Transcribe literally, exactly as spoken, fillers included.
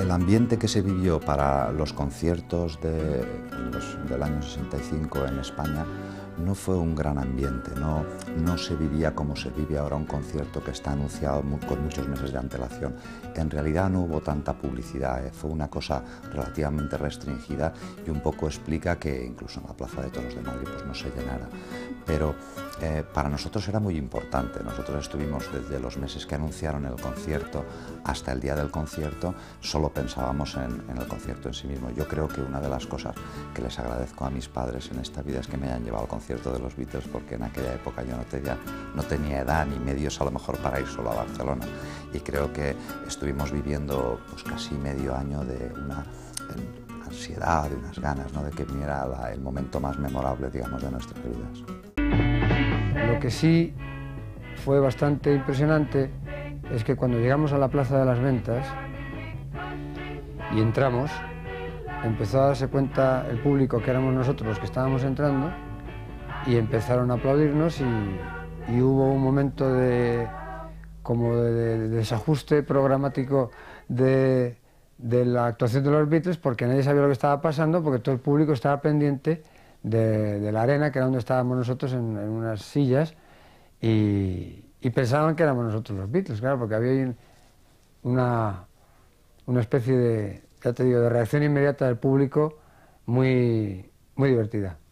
El ambiente que se vivió para los conciertos de los, del año sesenta y cinco en España no fue un gran ambiente, no, no se vivía como se vive ahora un concierto que está anunciado con muchos meses de antelación. En realidad no hubo tanta publicidad, ¿eh? Fue una cosa relativamente restringida y un poco explica que incluso en la Plaza de Toros de Madrid pues no se llenara. Pero eh, para nosotros era muy importante. Nosotros estuvimos desde los meses que anunciaron el concierto hasta el día del concierto, solo pensábamos en, en el concierto en sí mismo. Yo creo que una de las cosas que les agradezco a mis padres en esta vida es que me hayan llevado al concierto de los Beatles, porque en aquella época yo no tenía, no tenía edad ni medios a lo mejor para ir solo a Barcelona. Y creo que estuvimos viviendo pues, casi medio año de una ansiedad, de unas ganas, ¿no?, de que viniera la, el momento más memorable, digamos, de nuestras vidas. Lo que sí fue bastante impresionante es que cuando llegamos a la Plaza de las Ventas y entramos, empezó a darse cuenta el público que éramos nosotros los que estábamos entrando y empezaron a aplaudirnos y, y hubo un momento de, como de, de desajuste programático de, de la actuación de los Beatles, porque nadie sabía lo que estaba pasando, porque todo el público estaba pendiente de, de la arena, que era donde estábamos nosotros en, en unas sillas, y, y pensaban que éramos nosotros los Beatles, claro, porque había una, una especie de, ya te digo, de reacción inmediata del público muy, muy divertida.